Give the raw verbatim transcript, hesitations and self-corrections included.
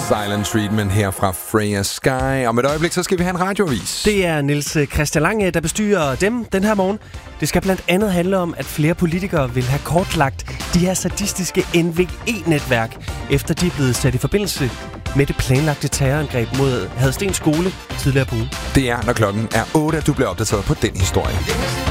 Silent Treatment her fra Freya Sky. Om et øjeblik, så skal vi have en radioavis. Det er Niels Christian Lange, der bestyrer dem den her morgen. Det skal blandt andet handle om, at flere politikere vil have kortlagt de her sadistiske N V E-netværk, efter de er blevet sat i forbindelse med det planlagte terrorangreb mod Hadsten Skole tidligere på ugen. Det er, når klokken er otte, at du bliver opdateret på den historie.